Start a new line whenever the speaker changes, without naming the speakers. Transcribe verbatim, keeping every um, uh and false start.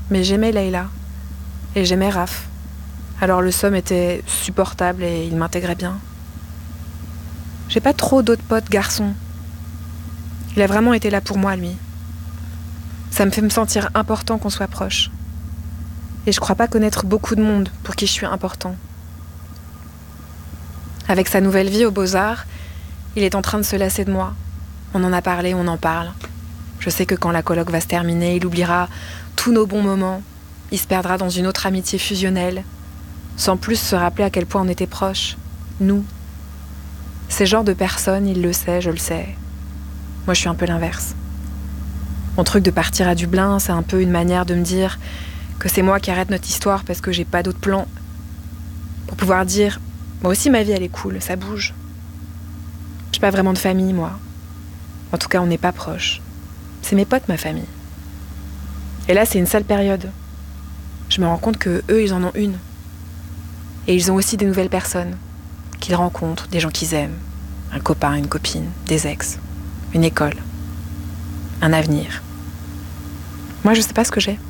Mais j'aimais Leïla. Et j'aimais Raph. Alors le somme était supportable et il m'intégrait bien. J'ai pas trop d'autres potes garçons. Il a vraiment été là pour moi, lui. Ça me fait me sentir important qu'on soit proche. Et je crois pas connaître beaucoup de monde pour qui je suis important. Avec sa nouvelle vie aux Beaux-Arts, il est en train de se lasser de moi. On en a parlé, on en parle. Je sais que quand la coloc va se terminer, il oubliera tous nos bons moments. Il se perdra dans une autre amitié fusionnelle, sans plus se rappeler à quel point on était proches. Nous. Ces genres de personnes, il le sait, je le sais. Moi, je suis un peu l'inverse. Mon truc de partir à Dublin, c'est un peu une manière de me dire que c'est moi qui arrête notre histoire parce que j'ai pas d'autre plan. Pour pouvoir dire, moi aussi ma vie elle est cool, ça bouge. J'ai pas vraiment de famille, moi. En tout cas, on n'est pas proches. C'est mes potes, ma famille. Et là, c'est une sale période. Je me rends compte que eux, ils en ont une. Et ils ont aussi des nouvelles personnes qu'ils rencontrent, des gens qu'ils aiment. Un copain, une copine, des ex, une école, un avenir. Moi, je sais pas ce que j'ai.